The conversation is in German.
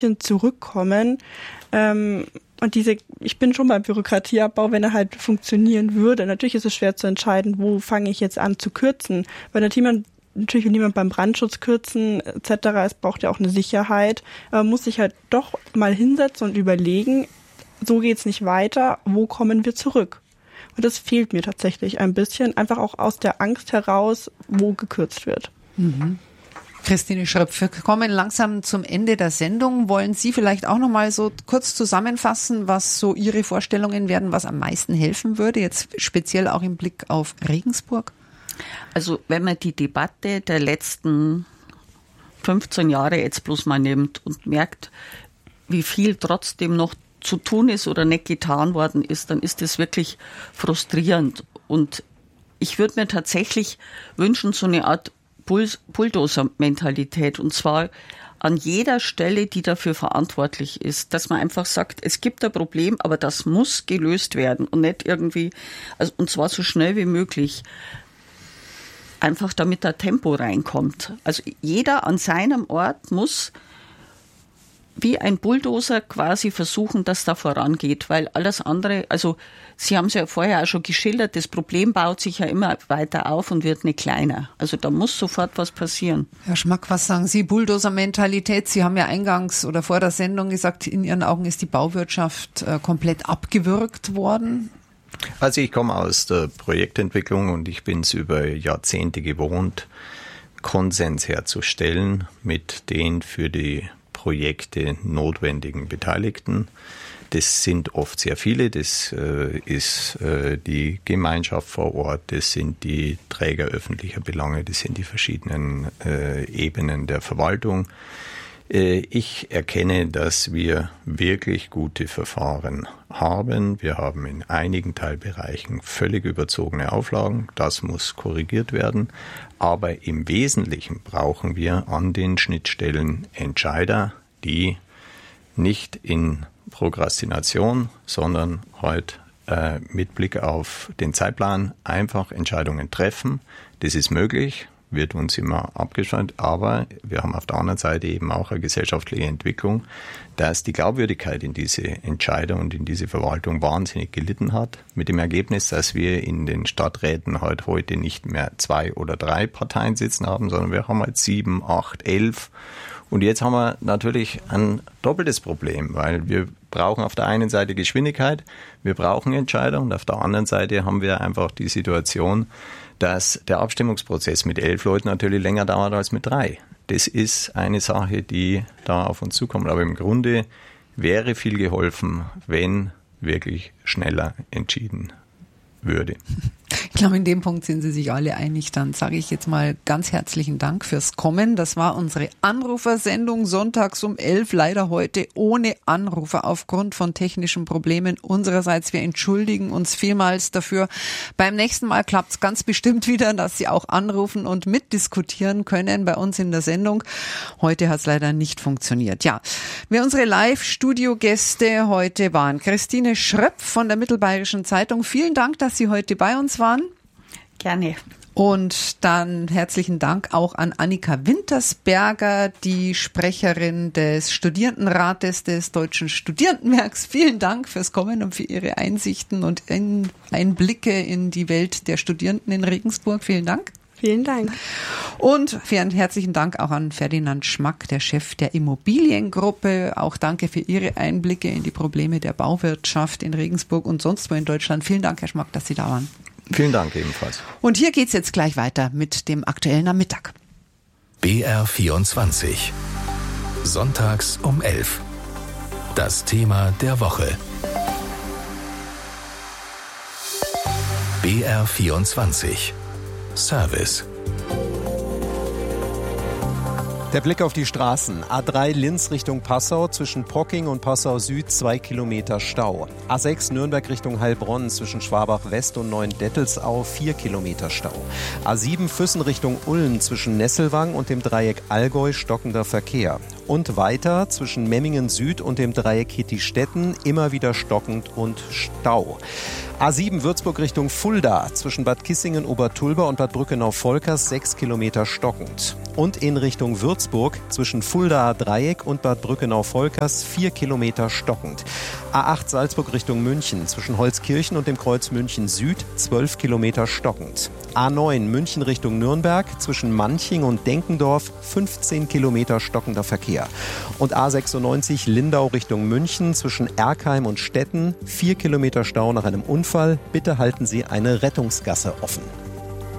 zurückkommen. Und ich bin schon beim Bürokratieabbau, wenn er halt funktionieren würde. Natürlich ist es schwer zu entscheiden, wo fange ich jetzt an zu kürzen. Weil natürlich will niemand beim Brandschutz kürzen etc. Es braucht ja auch eine Sicherheit. Aber man muss sich halt doch mal hinsetzen und überlegen, so geht's nicht weiter, wo kommen wir zurück? Und das fehlt mir tatsächlich ein bisschen, einfach auch aus der Angst heraus, wo gekürzt wird. Mhm. Christine Schröpf, wir kommen langsam zum Ende der Sendung. Wollen Sie vielleicht auch noch mal so kurz zusammenfassen, was so Ihre Vorstellungen werden, was am meisten helfen würde, jetzt speziell auch im Blick auf Regensburg? Also wenn man die Debatte der letzten 15 Jahre jetzt bloß mal nimmt und merkt, wie viel trotzdem noch zu tun ist oder nicht getan worden ist, dann ist das wirklich frustrierend. Und ich würde mir tatsächlich wünschen, so eine Art Bulldozer-Mentalität, und zwar an jeder Stelle, die dafür verantwortlich ist, dass man einfach sagt, es gibt ein Problem, aber das muss gelöst werden und nicht irgendwie, also und zwar so schnell wie möglich, einfach damit da Tempo reinkommt. Also jeder an seinem Ort muss wie ein Bulldozer quasi versuchen, dass da vorangeht, weil alles andere, also Sie haben es ja vorher auch schon geschildert, das Problem baut sich ja immer weiter auf und wird nicht kleiner. Also da muss sofort was passieren. Herr Schmack, was sagen Sie? Bulldozer-Mentalität. Sie haben ja eingangs oder vor der Sendung gesagt, in Ihren Augen ist die Bauwirtschaft komplett abgewürgt worden. Also ich komme aus der Projektentwicklung und ich bin es über Jahrzehnte gewohnt, Konsens herzustellen mit den für die Projekte notwendigen Beteiligten. Das sind oft sehr viele, das ist die Gemeinschaft vor Ort, das sind die Träger öffentlicher Belange, das sind die verschiedenen Ebenen der Verwaltung. Ich erkenne, dass wir wirklich gute Verfahren haben. Wir haben in einigen Teilbereichen völlig überzogene Auflagen. Das muss korrigiert werden. Aber im Wesentlichen brauchen wir an den Schnittstellen Entscheider, die nicht in Prokrastination, sondern heute mit Blick auf den Zeitplan einfach Entscheidungen treffen. Das ist möglich, wird uns immer abgeschnitten, aber wir haben auf der anderen Seite eben auch eine gesellschaftliche Entwicklung, dass die Glaubwürdigkeit in diese Entscheider und in diese Verwaltung wahnsinnig gelitten hat, mit dem Ergebnis, dass wir in den Stadträten heute nicht mehr 2 oder 3 Parteien sitzen haben, sondern wir haben 7, 8, 11. Und jetzt haben wir natürlich ein doppeltes Problem, weil wir brauchen auf der einen Seite Geschwindigkeit, wir brauchen Entscheider und auf der anderen Seite haben wir einfach die Situation, dass der Abstimmungsprozess mit 11 Leuten natürlich länger dauert als mit 3. Das ist eine Sache, die da auf uns zukommt. Aber im Grunde wäre viel geholfen, wenn wirklich schneller entschieden würde. Ich glaube, in dem Punkt sind Sie sich alle einig. Dann sage ich jetzt mal ganz herzlichen Dank fürs Kommen. Das war unsere Anrufersendung sonntags um 11. Leider heute ohne Anrufer aufgrund von technischen Problemen unsererseits. Wir entschuldigen uns vielmals dafür. Beim nächsten Mal klappt es ganz bestimmt wieder, dass Sie auch anrufen und mitdiskutieren können bei uns in der Sendung. Heute hat es leider nicht funktioniert. Ja, wer unsere Live-Studio-Gäste heute waren. Christine Schröpf von der Mittelbayerischen Zeitung. Vielen Dank, dass Sie heute bei uns waren. Gerne. Und dann herzlichen Dank auch an Annika Wintersberger, die Sprecherin des Studierendenrates des Deutschen Studierendenwerks. Vielen Dank fürs Kommen und für Ihre Einsichten und Einblicke in die Welt der Studierenden in Regensburg. Vielen Dank. Vielen Dank. Und vielen herzlichen Dank auch an Ferdinand Schmack, der Chef der Immobiliengruppe. Auch danke für Ihre Einblicke in die Probleme der Bauwirtschaft in Regensburg und sonst wo in Deutschland. Vielen Dank, Herr Schmack, dass Sie da waren. Vielen Dank ebenfalls. Und hier geht's jetzt gleich weiter mit dem Aktuellen am Mittag. BR24. Sonntags um 11. Das Thema der Woche. BR24. Service. Der Blick auf die Straßen. A3 Linz Richtung Passau, zwischen Pocking und Passau Süd 2 Kilometer Stau. A6 Nürnberg Richtung Heilbronn, zwischen Schwabach West und Neuendettelsau 4 Kilometer Stau. A7 Füssen Richtung Ulm, zwischen Nesselwang und dem Dreieck Allgäu stockender Verkehr. Und weiter zwischen Memmingen Süd und dem Dreieck Hitti-Stetten immer wieder stockend und Stau. A7 Würzburg Richtung Fulda zwischen Bad Kissingen, Obertulba und Bad Brückenau-Volkers 6 Kilometer stockend. Und in Richtung Würzburg zwischen Fuldaer Dreieck und Bad Brückenau-Volkers 4 Kilometer stockend. A8 Salzburg Richtung München zwischen Holzkirchen und dem Kreuz München Süd 12 Kilometer stockend. A9 München Richtung Nürnberg zwischen Manching und Denkendorf 15 Kilometer stockender Verkehr. Und A96 Lindau Richtung München zwischen Erkheim und Stetten 4 Kilometer Stau nach einem Unfall. Bitte halten Sie eine Rettungsgasse offen.